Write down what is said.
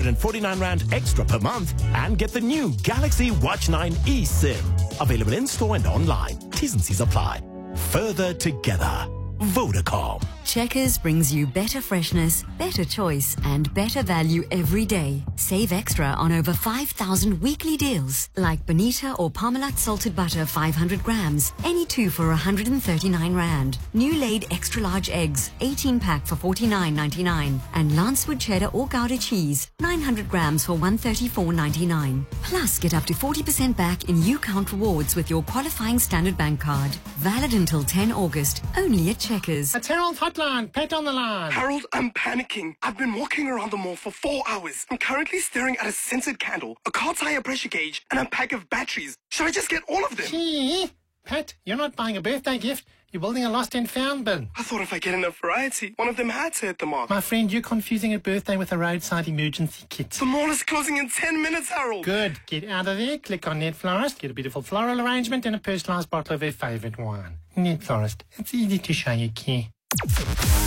149 Rand extra per month and get the new Galaxy Watch 9 eSIM. Available in-store and online. T's and C's apply. Further together. Vodacom. Checkers brings you better freshness, better choice, and better value every day. Save extra on over 5,000 weekly deals, like Bonita or Parmalat salted butter 500 grams, any two for 139 Rand. New laid extra large eggs, 18 pack for 49.99, and Lancewood cheddar or Gouda cheese, 900 grams for 134.99. Plus, get up to 40% back in UCount rewards with your qualifying Standard Bank card. Valid until 10 August, only at Checkers. It's Harold Hotline. Pet on the line. Harold, I'm panicking. I've been walking around the mall for 4 hours. I'm currently staring at a scented candle, a car tire pressure gauge, and a pack of batteries. Should I just get all of them? Gee, Pet, you're not buying a birthday gift. You're building a lost and found bin. I thought if I get enough variety, one of them had to hit the mark. My friend, you're confusing a birthday with a roadside emergency kit. The mall is closing in 10 minutes, Harold. Good. Get out of there, click on Net Florist, get a beautiful floral arrangement and a personalised bottle of her favourite wine. Net Florist. It's easy to show you care.